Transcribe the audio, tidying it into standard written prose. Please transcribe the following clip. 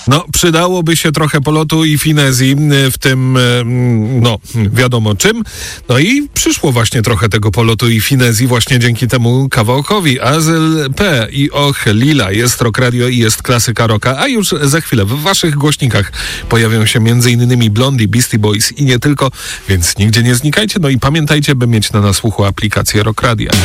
No, przydałoby się trochę polotu i finezji w tym, no, wiadomo czym. No i przyszło właśnie trochę tego polotu i finezji właśnie dzięki temu kawałkowi. Azel P. i Och Lila. Jest Rock Radio i jest klasyka rocka, a już za chwilę w waszych głośnikach pojawią się m.in. Blondie, Beastie Boys i nie tylko, więc nigdzie nie znikajcie. No i pamiętajcie, by mieć na nasłuchu aplikację Rock Radia.